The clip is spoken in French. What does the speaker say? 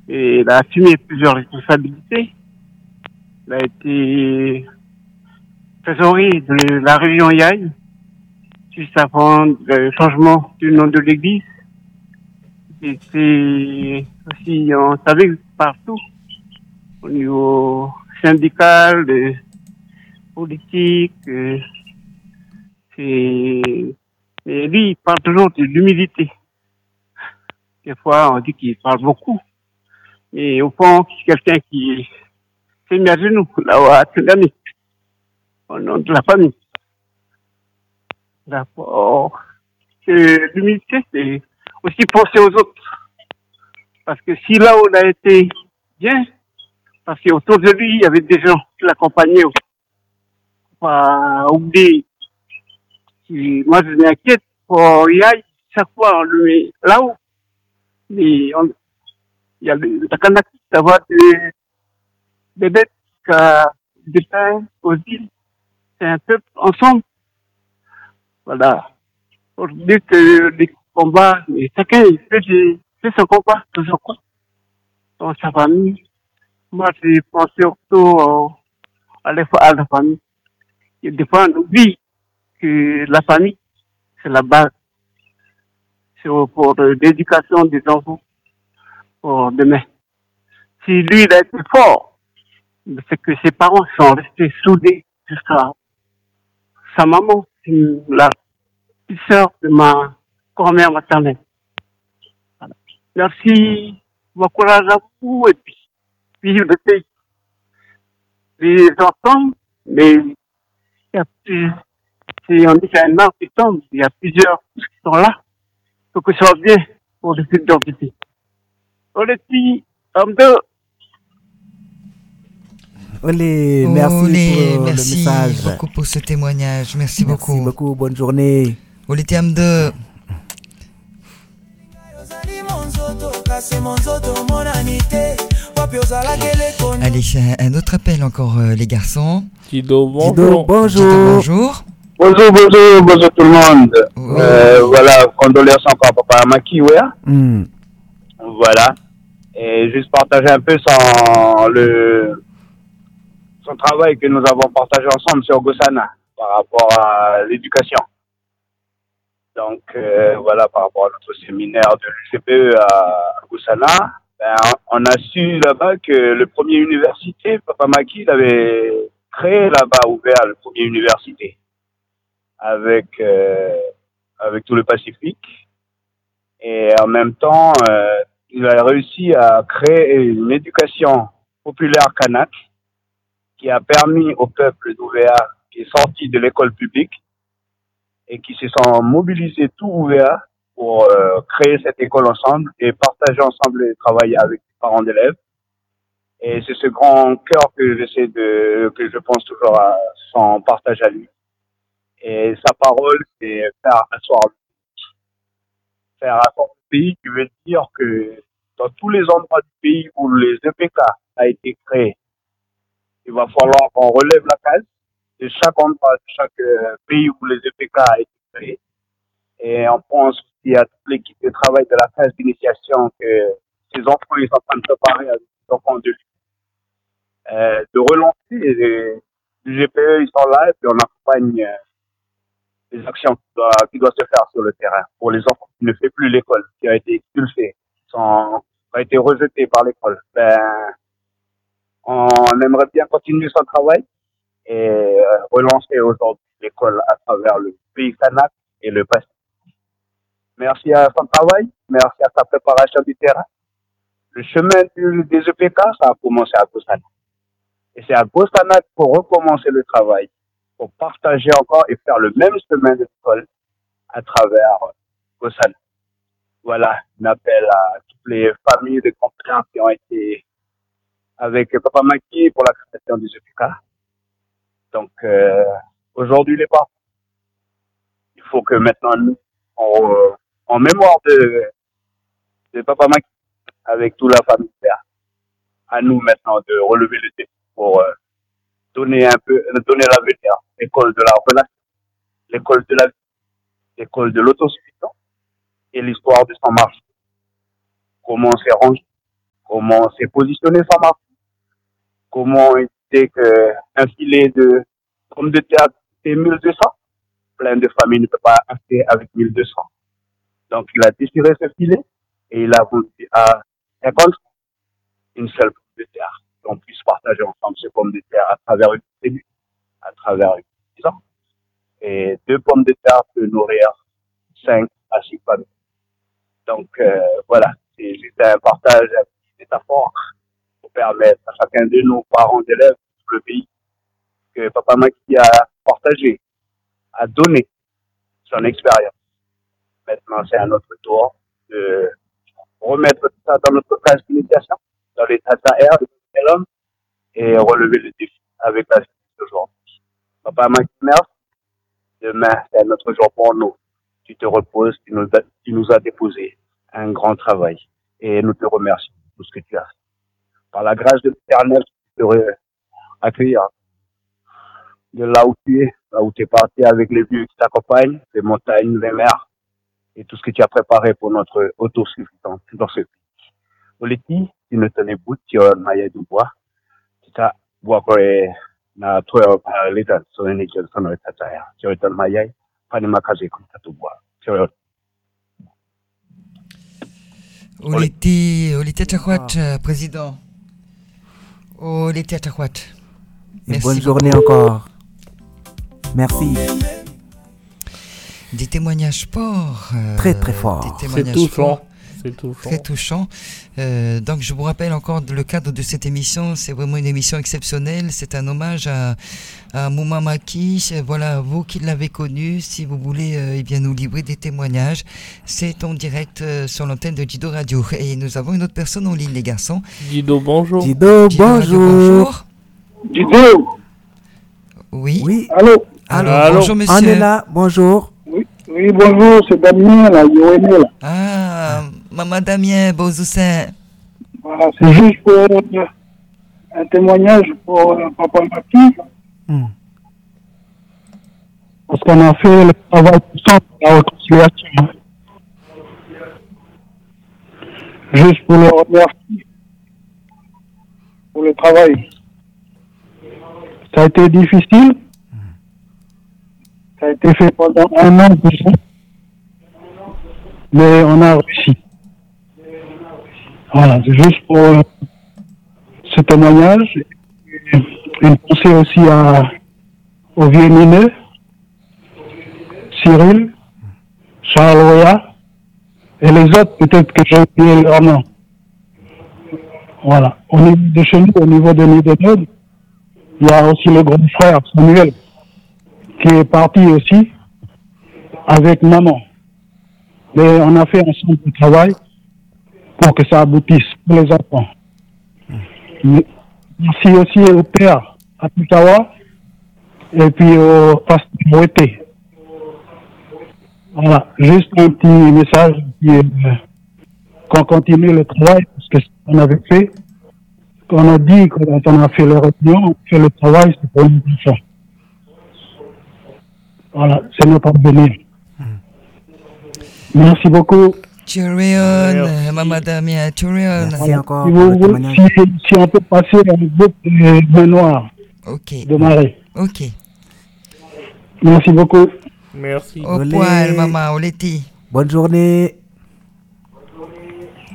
et il a assumé plusieurs responsabilités. Il a été trésorier de la région Yaï, juste avant le changement du nom de l'église. Il était aussi, on savait, partout, au niveau syndical, politique. Et lui, il parle toujours de l'humilité. Des fois, on dit qu'il parle beaucoup. Mais au fond, c'est quelqu'un qui s'est mis à genoux, là-haut à Tengami, au nom de la famille. D'accord. L'humilité, c'est aussi penser aux autres. Parce que si là où on a été bien, parce qu'autour de lui, il y avait des gens qui l'accompagnaient. Faut pas oublier. Moi, je m'inquiète pour y aller. Chaque fois, on le met là-haut. Mais il y a le Takanaki d'avoir des bêtes, des pains aux îles. C'est un peuple ensemble. Voilà. Pour dire que les combats, mais chacun il fait son combat, toujours quoi, dans sa famille. Moi, j'ai pensé surtout à la famille. Et des fois, on oublie que la famille, c'est la base. C'est pour l'éducation des enfants pour demain. Si lui, il a été fort, c'est que ses parents sont restés soudés jusqu'à sa maman, la petite sœur de ma grand-mère maternelle. Voilà. Merci, bon courage à vous et puis vive le pays. Les enfants, mais il y a plus, si on dit qu'il y a un arbre qui tombe, il y a plusieurs qui sont là. Il faut que ce soit bien pour le futur du pays. On est petits, hommes de. Olé, merci pour le message. Merci beaucoup pour ce témoignage. Merci beaucoup. Merci beaucoup, bonne journée. Olé Tiam de. Allez, un autre appel encore, les garçons. Kido, bonjour. Kido, bonjour. Bonjour. Bonjour tout le monde. Oui. Voilà, condoléances encore à Papa Maki, ouais. Voilà. Et juste partager un peu son travail que nous avons partagé ensemble sur Gossana par rapport à l'éducation. Donc, voilà, par rapport à notre séminaire de l'UCPE à Gossana, on a su là-bas que le premier université, Papa Maki l'avait créé là-bas, ouvert le premier université avec tout le Pacifique. Et en même temps, il a réussi à créer une éducation populaire kanak qui a permis au peuple d'Ouvéa qui est sorti de l'école publique et qui se sont mobilisés tout Ouvéa pour créer cette école ensemble et partager ensemble et travailler avec les parents d'élèves. Et c'est ce grand cœur que que je pense toujours à son partage à lui. Et sa parole, c'est faire asseoir le pays, qui veut dire que dans tous les endroits du pays où les EPK a été créé, il va falloir qu'on relève la case de chaque endroit, de chaque pays où les EPK a été créé. Et on pense aussi à toute l'équipe de travail de la case d'initiation que ces enfants ils sont en train de préparer avec les enfants de lui. De relancer les GPE, ils sont là et puis on accompagne les actions qui doivent se faire sur le terrain pour les enfants qui ne font plus l'école, qui ont été expulsés, qui ont été rejetés par l'école. On aimerait bien continuer son travail et relancer aujourd'hui l'école à travers le pays kanak et le Pacifique. Merci à son travail, merci à sa préparation du terrain. Le chemin des EPK, ça a commencé à Gossana. Et c'est à Gossana qu'il faut recommencer le travail, pour partager encore et faire le même chemin de l'école à travers Gossana. Voilà, un appel à toutes les familles de compétences qui ont été avec Papa Maki pour la création des EPK. Donc, aujourd'hui, les parents, il faut que maintenant, nous, en mémoire de Papa Maki, avec toute la famille, à nous maintenant de relever le défi pour donner l'avenir, l'école de la relation, l'école de la vie, l'école de l'autosuffisance et l'histoire de son marché. Comment c'est rangé, comment s'est positionné sa marque, comment il sait qu'un filet de pommes de terre c'est 1200. Plein de familles ne peuvent pas acheter avec 1200. Donc, il a déchiré ce filet et il a vendu à 50 une seule pomme de terre. On puisse partager ensemble ces pommes de terre à travers une tribu, à travers une maison. Et 2 pommes de terre peuvent nourrir 5 à 6 familles. Donc, voilà, c'était un partage, une métaphore pour permettre à chacun de nos parents d'élèves de le pays que Papa Macky a partagé, a donné son expérience. Maintenant, c'est à notre tour de remettre tout ça dans notre classe d'initiation, dans l'état d'AR de l'homme, et relever le défi avec la suite d'aujourd'hui. Papa Macky, merci. Demain, c'est notre jour pour nous. Tu te reposes, tu nous as déposé un grand travail. Et nous te remercions pour ce que tu as fait. Par la grâce de l'Éternel, tu te accueillir de là où tu es parti avec les vieux qui t'accompagnent, les montagnes, les mers, et tout ce que tu as préparé pour notre autosuffisance dans ce pays. Oleti, tu ne tenais pas, tu as maillé du bois, tu as bois na toi l'état sur une école sur notre terre. Tu as maillé, pas de macassé comme tu as bois. Oleti Tchakwat, président. Oleti Tchakwat. Bonne journée encore. Merci. Des témoignages forts. Très très forts. C'est touchant. C'est touchant. Très touchant. Donc je vous rappelle encore le cadre de cette émission, c'est vraiment une émission exceptionnelle. C'est un hommage à Mouma Macky. Voilà, vous qui l'avez connu, si vous voulez eh bien nous livrer des témoignages, c'est en direct sur l'antenne de Dido Radio. Et nous avons une autre personne en ligne, les garçons. Dido, bonjour. Dido, bonjour. Dido. Oui. Oui. Allô. Allô. Bonjour monsieur. On est là, bonjour. Oui, bonjour, c'est Damien, là, Yoéné, là. Ah, Maman Damien, Bozoussin. Voilà, c'est juste pour un témoignage pour Papa Macky. Parce qu'on a fait le travail puissant pour la réconciliation. Juste pour le remercier pour le travail. Ça a été difficile. Ça a été fait pendant 1 an déjà. Mais on a réussi. Voilà, c'est juste pour ce témoignage. Une pensée aussi aux vieux mineux, Cyril, Charles Roya, et les autres, peut-être que j'ai oublié leur nom. Voilà. Au niveau de chez nous, au niveau de Nidonode, il y a aussi le grand frère Samuel, qui est parti aussi avec maman. Mais on a fait ensemble le travail pour que ça aboutisse pour les enfants. Merci aussi au père à Putawa et puis au pasteur Ouété. Voilà, juste un petit message qu'on continue le travail parce que ce qu'on avait fait, qu'on a dit quand on a fait les réunions, on fait le travail, c'est pour les enfants. Voilà, c'est notre avenir. Merci beaucoup. Turion, Maman Damien, Turion. Merci encore Si pour vous le voulez, témoignage. si on peut passer un groupe de noirs Ok. de marée. Ok. Merci beaucoup. Merci. Au Olé. poil, maman, Oleti. Bonne journée.